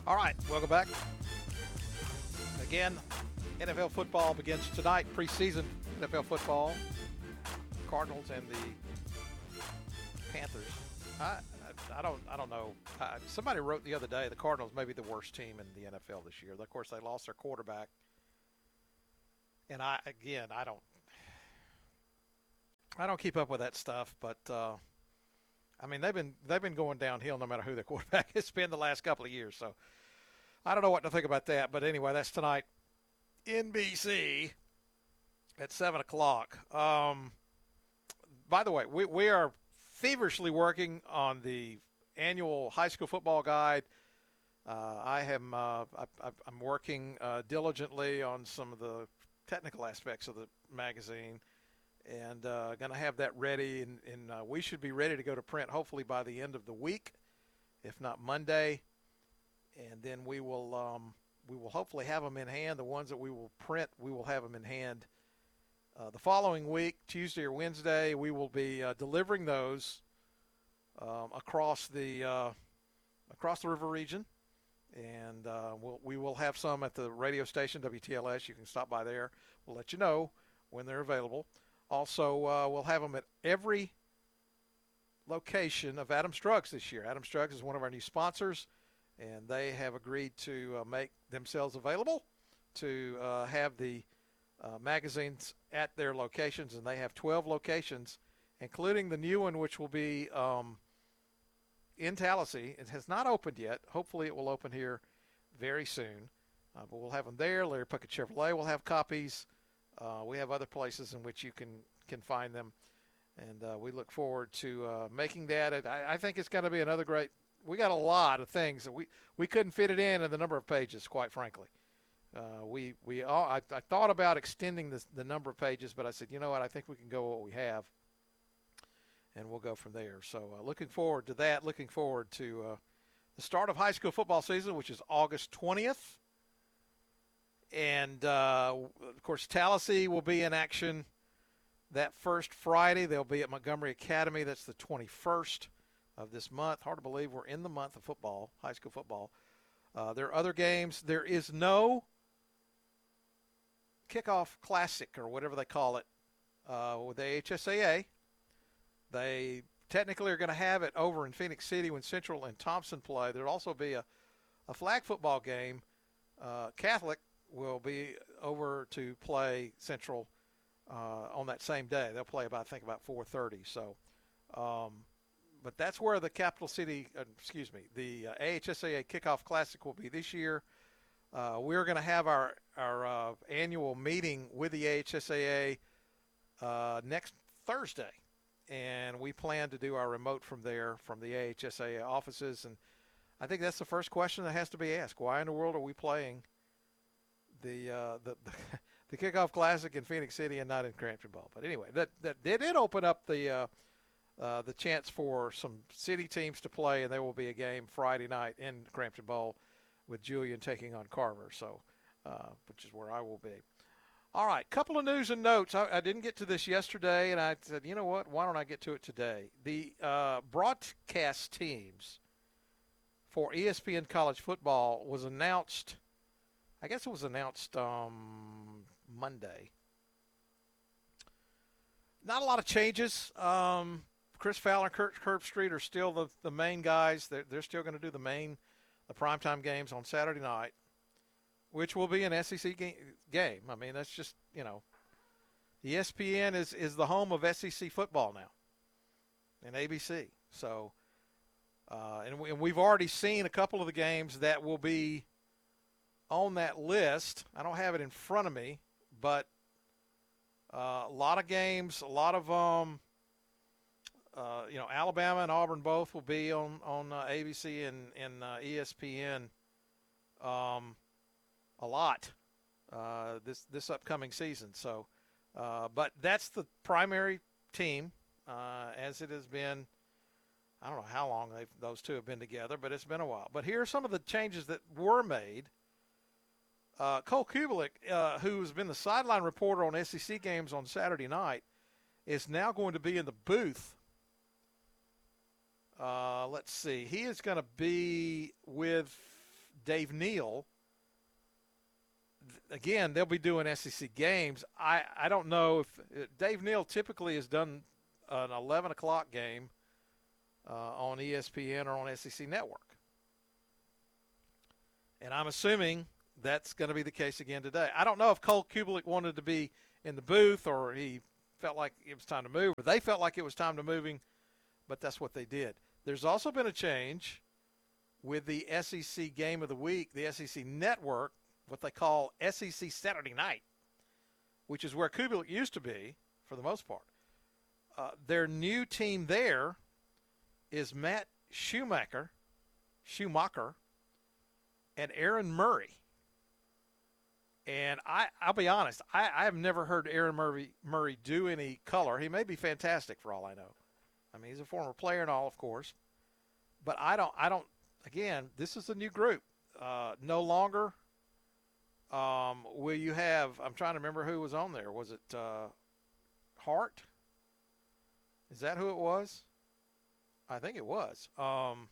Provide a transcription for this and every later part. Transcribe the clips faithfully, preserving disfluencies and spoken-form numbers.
All right, welcome back. Again, N F L football begins tonight, preseason N F L football. Cardinals and the Panthers. I, I, I don't I don't know. I, somebody wrote the other day the Cardinals may be the worst team in the N F L this year. Of course, they lost their quarterback. And I again, I don't I don't keep up with that stuff, but uh, I mean they've been they've been going downhill no matter who their quarterback has been the last couple of years. So I don't know what to think about that. But anyway, that's tonight. N B C at seven o'clock. Um, by the way, we, we are feverishly working on the annual high school football guide. Uh, I am uh, I, I'm working uh, diligently on some of the technical aspects of the magazine, and uh, going to have that ready. And, and uh, we should be ready to go to print hopefully by the end of the week, if not Monday. And then we will um, we will hopefully have them in hand. The ones that we will print, we will have them in hand uh, the following week, Tuesday or Wednesday. We will be uh, delivering those um, across the uh, across the river region, and uh, we'll, we will have some at the radio station W T L S. You can stop by there. We'll let you know when they're available. Also, uh, we'll have them at every location of Adams Drugs this year. Adams Drugs is one of our new sponsors, and they have agreed to uh, make themselves available to uh, have the uh, magazines at their locations, and they have twelve locations, including the new one, which will be um, in Tallahassee. It has not opened yet. Hopefully it will open here very soon, uh, but we'll have them there. Larry Puckett Chevrolet will have copies. Uh, we have other places in which you can, can find them, and uh, we look forward to uh, making that. I, I think it's going to be another great – we got a lot of things that we, we couldn't fit it in in the number of pages, quite frankly. Uh, we we all, I, I thought about extending this, the number of pages, but I said, you know what, I think we can go what we have, and we'll go from there. So uh, looking forward to that, looking forward to uh, the start of high school football season, which is August twentieth. And, uh, of course, Tallahassee will be in action that first Friday. They'll be at Montgomery Academy. That's the twenty-first of this month. Hard to believe we're in the month of football, high school football. Uh, there are other games. There is no kickoff classic or whatever they call it uh, with the A H S A A. They technically are going to have it over in Phoenix City when Central and Thompson play. There'll also be a, a flag football game. Uh, Catholic will be over to play Central uh, on that same day. They'll play about, I think, about four thirty. So, um, but that's where the Capital City, uh, excuse me, the uh, A H S A A Kickoff Classic will be this year. Uh, we're going to have our our uh, annual meeting with the A H S A A uh, next Thursday, and we plan to do our remote from there, from the A H S A A offices. And I think that's the first question that has to be asked: why in the world are we playing the uh, the, the the Kickoff Classic in Phoenix City and not in Crampton Bowl? But anyway, that that did open up the uh, uh, the chance for some city teams to play, and there will be a game Friday night in Crampton Bowl with Julian taking on Carver, so uh, which is where I will be. All right, couple of news and notes. I, I didn't get to this yesterday, and I said, you know what, why don't I get to it today? The uh, broadcast teams for E S P N College Football was announced, I guess it was announced um, Monday. Not a lot of changes. Um, Chris Fowler and Kurt Herbstreit are still the, the main guys. They're, they're still going to do the main the primetime games on Saturday night, which will be an S E C game. game. I mean, that's just, you know, E S P N is, is the home of S E C football now and A B C. So, uh, and, we, and we've already seen a couple of the games that will be on that list. I don't have it in front of me, but uh, a lot of games, a lot of um, – Uh, you know, Alabama and Auburn both will be on on uh, A B C and, and uh, E S P N um, a lot uh, this this upcoming season. So, uh, but that's the primary team uh, as it has been. I don't know how long they've, those two have been together, but it's been a while. But here are some of the changes that were made. Uh, Cole Kubelik, uh, who's been the sideline reporter on S E C games on Saturday night, is now going to be in the booth. Uh, let's see. He is going to be with Dave Neal, again, they'll be doing S E C games. I, I don't know if uh, Dave Neal typically has done an eleven o'clock game uh, on E S P N or on S E C Network. And I'm assuming that's going to be the case again today. I don't know if Cole Kubelik wanted to be in the booth or he felt like it was time to move, or they felt like it was time to moving, but that's what they did. There's also been a change with the S E C Game of the Week, the S E C Network, what they call S E C Saturday Night, which is where Kubelik used to be for the most part. Uh, their new team there is Matt Schumacher, Schumacher, and Aaron Murray. And I, I'll be honest, I, I have never heard Aaron Murray, Murray do any color. He may be fantastic for all I know. I mean, he's a former player and all, of course. But I don't, I don't, again, this is a new group. Uh, no longer um, will you have, I'm trying to remember who was on there. Was it uh, Hart? Is that who it was? I think it was. Um,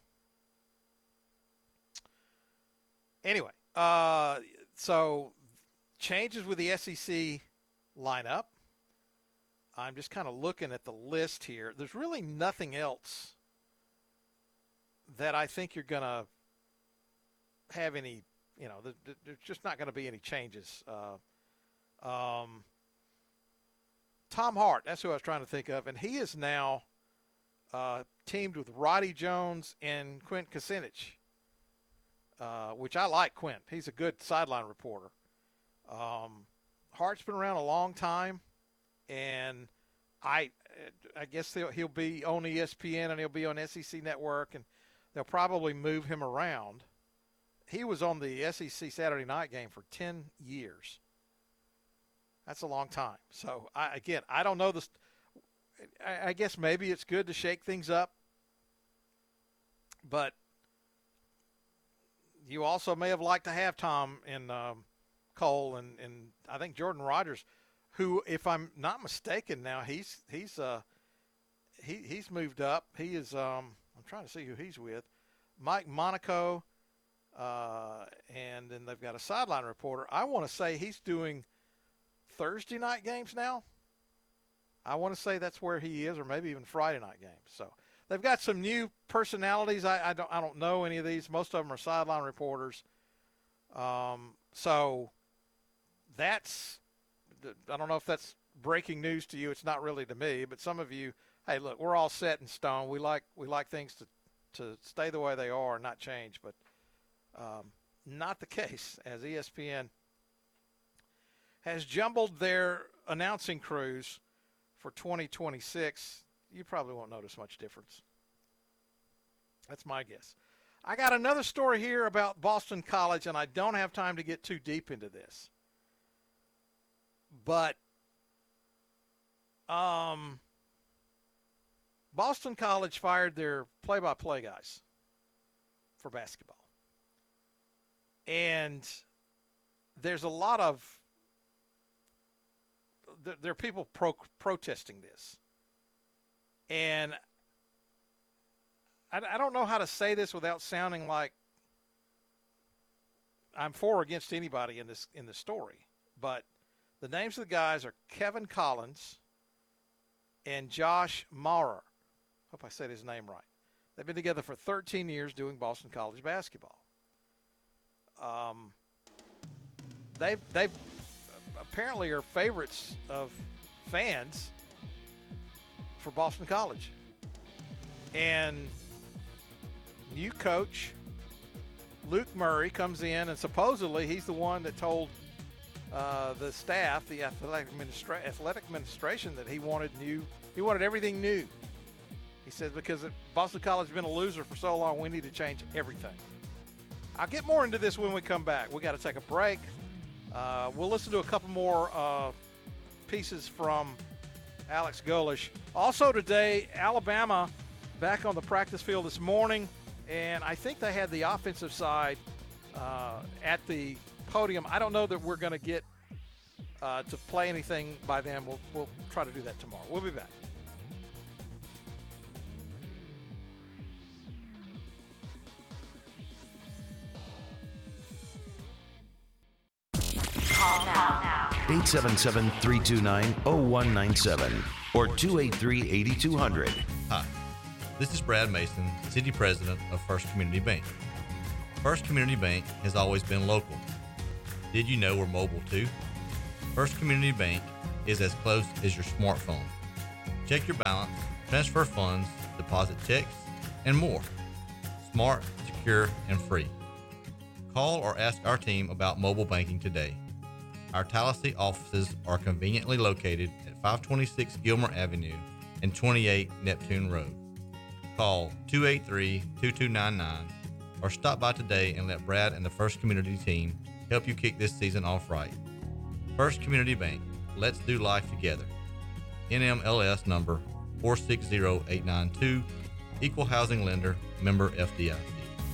anyway, uh, so changes with the S E C lineup. I'm just kind of looking at the list here. There's really nothing else that I think you're going to have any, you know, there's just not going to be any changes. Uh, um, Tom Hart, that's who I was trying to think of, and he is now uh, teamed with Roddy Jones and Quint Kucinich, uh, which I like Quint. He's a good sideline reporter. Um, Hart's been around a long time, and I I guess he'll, he'll be on E S P N and he'll be on S E C Network, and they'll probably move him around. He was on the S E C Saturday Night Game for ten years. That's a long time. So, I, again, I don't know this. I, I guess maybe it's good to shake things up, but you also may have liked to have Tom and um, Cole and, and I think Jordan Rogers, who, if I'm not mistaken, now he's he's uh he he's moved up. He is um I'm trying to see who he's with. Mike Monaco, uh, and then they've got a sideline reporter. I want to say he's doing Thursday night games now. I want to say that's where he is, or maybe even Friday night games. So they've got some new personalities. I, I don't I don't know any of these. Most of them are sideline reporters. Um, so that's I don't know if that's breaking news to you. It's not really to me, but some of you, hey, look, we're all set in stone. We like we like things to to stay the way they are and not change, but um, not the case, as E S P N has jumbled their announcing crews for twenty twenty-six. You probably won't notice much difference. That's my guess. I got another story here about Boston College, and I don't have time to get too deep into this. But um, Boston College fired their play-by-play guys for basketball. And there's a lot of – there are people pro- protesting this. And I, I don't know how to say this without sounding like I'm for or against anybody in this in this story. But the names of the guys are Kevin Collins and Josh Maurer. Hope I said his name right. They've been together for thirteen years doing Boston College basketball. Um, they've they've apparently are favorites of fans for Boston College. And new coach Luke Murray comes in, and supposedly he's the one that told uh, the staff, the athletic, administra- athletic administration, that he wanted new. He wanted everything new. He says because Boston College has been a loser for so long, we need to change everything. I'll get more into this when we come back. We got to take a break. Uh, we'll listen to a couple more uh, pieces from Alex Golesh. Also today, Alabama back on the practice field this morning, and I think they had the offensive side uh, at the podium. I don't know that we're going to get uh, to play anything by them. We'll, we'll try to do that tomorrow. We'll be back. eight seven seven, three two nine, zero one nine seven or two eight three, eight two zero zero. Hi, this is Brad Mason, City President of First Community Bank. First Community Bank has always been local. Did you know we're mobile too? First Community Bank is as close as your smartphone. Check your balance, transfer funds, deposit checks, and more. Smart, secure, and free. Call or ask our team about mobile banking today. Our Tallahassee offices are conveniently located at five twenty-six Gilmer Avenue and twenty-eight Neptune Road. Call two eight three, two two nine nine or stop by today and let Brad and the First Community team help you kick this season off right. First Community Bank, let's do life together. N M L S number four six zero eight nine two, Equal Housing Lender, member F D I C.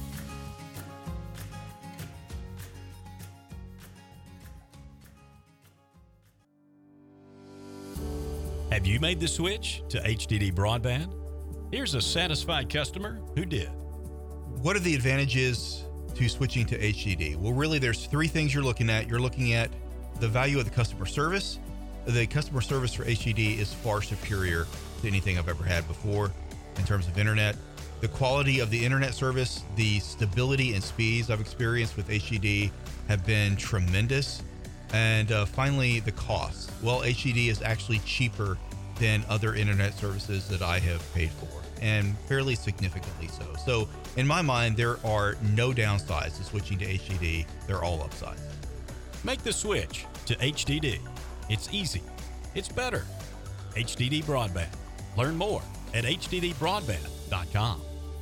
Have you made the switch to H D D broadband? Here's a satisfied customer who did. What are the advantages to switching to H D D? Well, really, there's three things you're looking at. You're looking at the value of the customer service. The customer service for H D D is far superior to anything I've ever had before in terms of internet. The quality of the internet service, the stability and speeds I've experienced with H D D have been tremendous. And uh, finally, the cost. Well, H D D is actually cheaper than other internet services that I have paid for, and fairly significantly so. So in my mind, there are no downsides to switching to H D D. They're all upsides. Make the switch to H D D. It's easy. It's better. H D D Broadband. Learn more at H D D broadband dot com.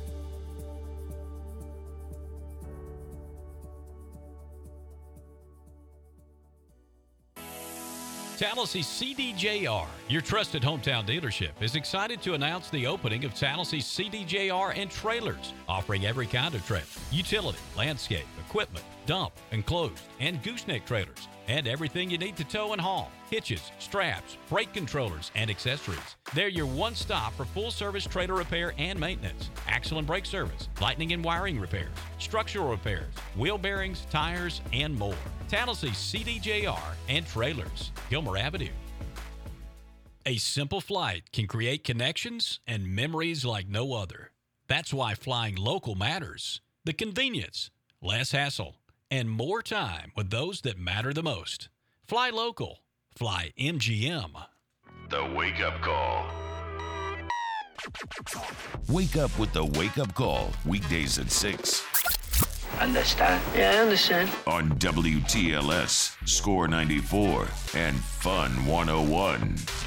Tallahassee C D J R, your trusted hometown dealership, is excited to announce the opening of Tallahassee C D J R and Trailers, offering every kind of trailer, utility, landscape, equipment, dump, enclosed, and gooseneck trailers, and everything you need to tow and haul, hitches, straps, brake controllers, and accessories. They're your one-stop for full-service trailer repair and maintenance, axle and brake service, lightning and wiring repairs, structural repairs, wheel bearings, tires, and more. Tallahassee C D J R and Trailers, Gilmer Avenue. A simple flight can create connections and memories like no other. That's why flying local matters. The convenience, less hassle, and more time with those that matter the most. Fly local. Fly M G M. The Wake Up Call. Wake up with the Wake Up Call, weekdays at six. Understand? Yeah, I understand. On W T L S, Score ninety-four, and Fun one oh one.